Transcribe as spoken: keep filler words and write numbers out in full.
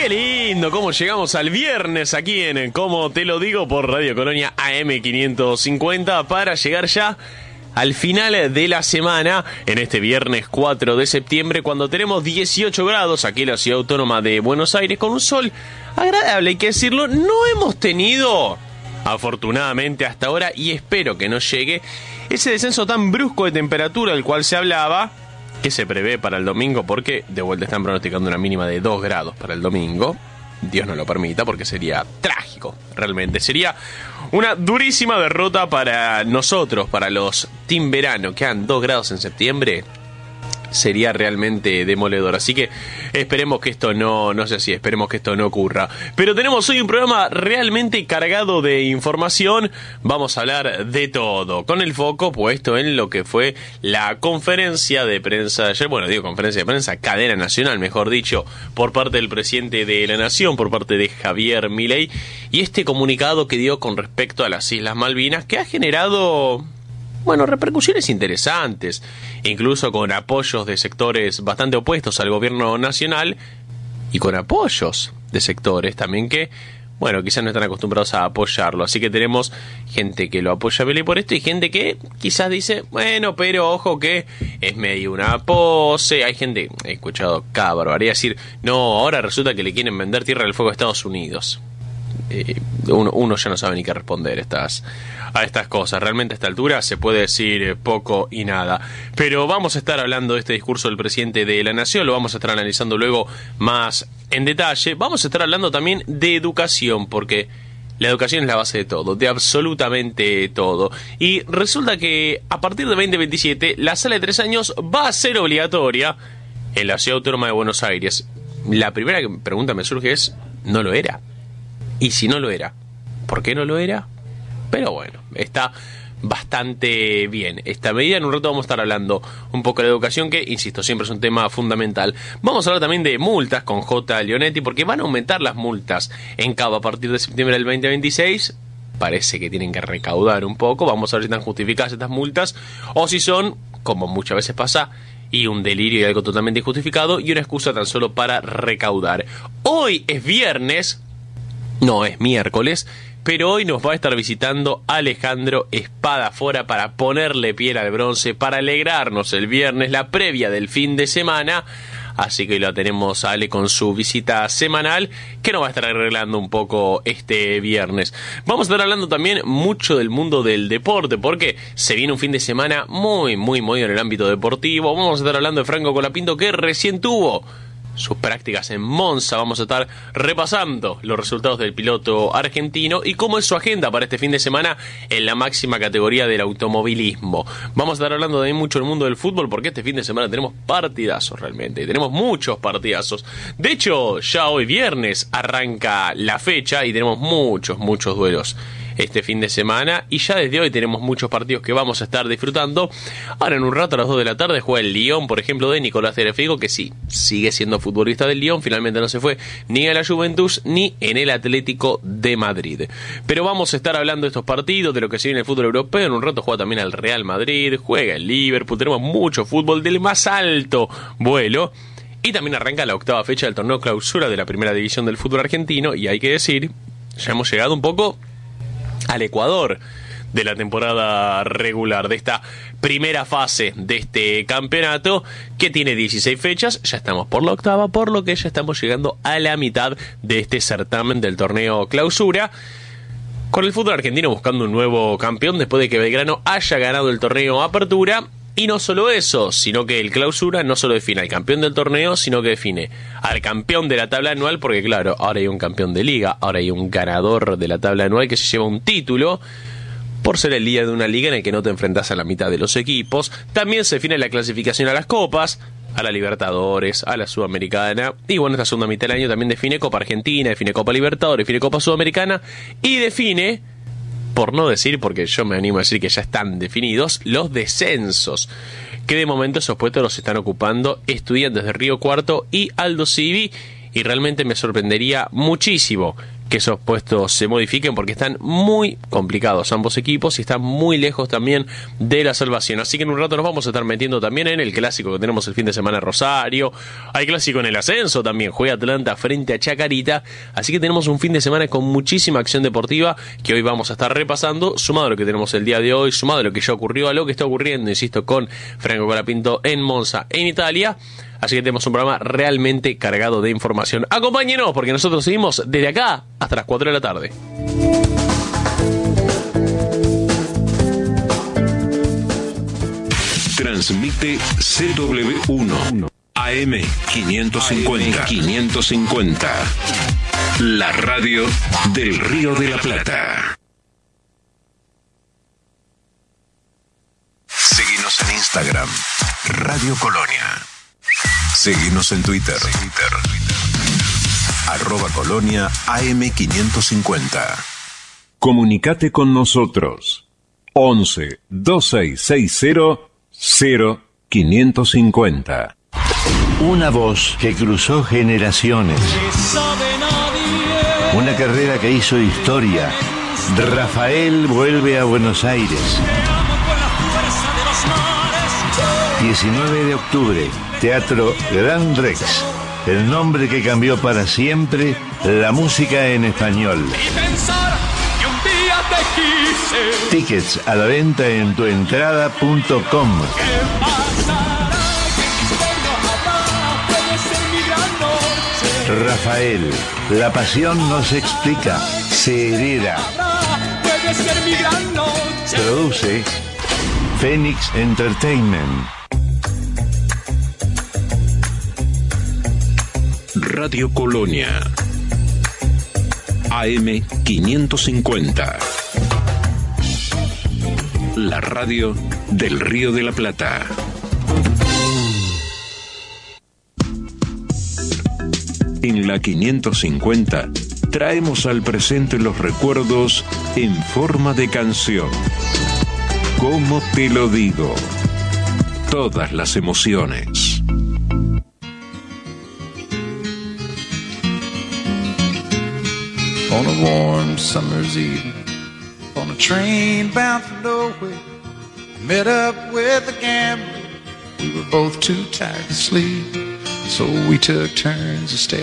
Qué lindo, cómo llegamos al viernes aquí en Como Te Lo Digo por Radio Colonia A M quinientos cincuenta para llegar ya al final de la semana en este viernes cuatro de septiembre, cuando tenemos dieciocho grados aquí en la ciudad autónoma de Buenos Aires con un sol agradable, hay que decirlo. No hemos tenido, afortunadamente hasta ahora, y espero que no llegue, ese descenso tan brusco de temperatura del cual se hablaba, que se prevé para el domingo, porque de vuelta están pronosticando una mínima de dos grados para el domingo. Dios no lo permita, porque sería trágico, realmente. Sería una durísima derrota para nosotros, para los Team Verano, que han dos grados en septiembre. Sería realmente demoledor. Así que esperemos que esto no, no sea así, esperemos que esto no ocurra. Pero tenemos hoy un programa realmente cargado de información. Vamos a hablar de todo, con el foco puesto en lo que fue la conferencia de prensa de ayer. Bueno, digo conferencia de prensa, cadena nacional, mejor dicho, por parte del presidente de la Nación, por parte de Javier Milei. Y este comunicado que dio con respecto a las Islas Malvinas, que ha generado, bueno, repercusiones interesantes, incluso con apoyos de sectores bastante opuestos al gobierno nacional y con apoyos de sectores también que, bueno, quizás no están acostumbrados a apoyarlo. Así que tenemos gente que lo apoya a Milei por esto y gente que quizás dice, bueno, pero ojo que es medio una pose. Hay gente, he escuchado cada barbaridad decir, no, ahora resulta que le quieren vender Tierra del Fuego a Estados Unidos. Eh, uno, uno ya no sabe ni qué responder estas, a estas cosas. Realmente a esta altura se puede decir poco y nada. Pero vamos a estar hablando de este discurso del presidente de la Nación, lo vamos a estar analizando luego más en detalle. Vamos a estar hablando también de educación, porque la educación es la base de todo, de absolutamente todo. Y resulta que a partir de veinte veintisiete la sala de tres años va a ser obligatoria en la ciudad autónoma de Buenos Aires. La primera pregunta me surge es, ¿no lo era? Y si no lo era, ¿por qué no lo era? Pero bueno, está bastante bien esta medida. En un rato vamos a estar hablando un poco de la educación, que, insisto, siempre es un tema fundamental. Vamos a hablar también de multas con J. Leonetti, porque van a aumentar las multas en Cava a partir de septiembre del veinte veintiséis. Parece que tienen que recaudar un poco. Vamos a ver si están justificadas estas multas o si son, como muchas veces pasa, y un delirio y algo totalmente injustificado y una excusa tan solo para recaudar. Hoy es viernes. No, es miércoles, pero hoy nos va a estar visitando Alejandro Espadafora para ponerle piel al bronce, para alegrarnos el viernes, la previa del fin de semana. Así que lo tenemos a Ale con su visita semanal, que nos va a estar arreglando un poco este viernes. Vamos a estar hablando también mucho del mundo del deporte, porque se viene un fin de semana muy, muy, muy en el ámbito deportivo. Vamos a estar hablando de Franco Colapinto, que recién tuvo sus prácticas en Monza. Vamos a estar repasando los resultados del piloto argentino y cómo es su agenda para este fin de semana en la máxima categoría del automovilismo. Vamos a estar hablando de mucho el mundo del fútbol, porque este fin de semana tenemos partidazos realmente, tenemos muchos partidazos. De hecho, ya hoy viernes arranca la fecha y tenemos muchos, muchos duelos este fin de semana, y ya desde hoy tenemos muchos partidos que vamos a estar disfrutando. Ahora en un rato a las dos de la tarde juega el Lyon, por ejemplo, de Nicolás Tagliafico, que sí, sigue siendo futbolista del Lyon, finalmente no se fue ni a la Juventus ni en el Atlético de Madrid. Pero vamos a estar hablando de estos partidos, de lo que se viene en el fútbol europeo. En un rato juega también el Real Madrid, juega el Liverpool, tenemos mucho fútbol del más alto vuelo. Y también arranca la octava fecha del torneo clausura de la primera división del fútbol argentino, y hay que decir, ya hemos llegado un poco al Ecuador de la temporada regular, de esta primera fase de este campeonato, que tiene dieciséis fechas. Ya estamos por la octava, por lo que ya estamos llegando a la mitad de este certamen del torneo clausura, con el fútbol argentino buscando un nuevo campeón después de que Belgrano haya ganado el torneo Apertura. Y no solo eso, sino que el clausura no solo define al campeón del torneo, sino que define al campeón de la tabla anual, porque claro, ahora hay un campeón de liga, ahora hay un ganador de la tabla anual que se lleva un título por ser el día de una liga en el que no te enfrentás a la mitad de los equipos. También se define la clasificación a las copas, a la Libertadores, a la Sudamericana, y bueno, esta segunda mitad del año también define Copa Argentina, define Copa Libertadores, define Copa Sudamericana, y define, por no decir, porque yo me animo a decir que ya están definidos, los descensos, que de momento esos puestos los están ocupando Estudiantes de Río Cuarto y Aldo Civi, y realmente me sorprendería muchísimo que esos puestos se modifiquen porque están muy complicados ambos equipos y están muy lejos también de la salvación. Así que en un rato nos vamos a estar metiendo también en el clásico que tenemos el fin de semana en Rosario. Hay clásico en el ascenso también, juega Atlanta frente a Chacarita, así que tenemos un fin de semana con muchísima acción deportiva que hoy vamos a estar repasando, sumado a lo que tenemos el día de hoy, sumado a lo que ya ocurrió, a lo que está ocurriendo, insisto, con Franco Colapinto en Monza, en Italia. Así que tenemos un programa realmente cargado de información. Acompáñenos porque nosotros seguimos desde acá hasta las cuatro de la tarde. Transmite C W uno A M quinientos cincuenta. quinientos cincuenta. La radio del Río de la Plata. Seguinos en Instagram, Radio Colonia. Seguinos en Twitter, Twitter. Arroba Colonia A M quinientos cincuenta. Comunicate con nosotros. once, veintiséis sesenta, cero, quinientos cincuenta. Una voz que cruzó generaciones. Una carrera que hizo historia. Rafael vuelve a Buenos Aires. diecinueve de octubre, Teatro Gran Rex. El nombre que cambió para siempre la música en español. Tickets a la venta en tuentrada punto com. Rafael, la pasión no se explica, se hereda. Produce Phoenix Entertainment. Radio Colonia A M quinientos cincuenta. La radio del Río de la Plata. En la quinientos cincuenta traemos al presente los recuerdos en forma de canción. ¿Cómo te lo digo? Todas las emociones. On a warm summer's evening, on a train bound for nowhere, I met up with a gambler. We were both too tired to sleep, so we took turns to stay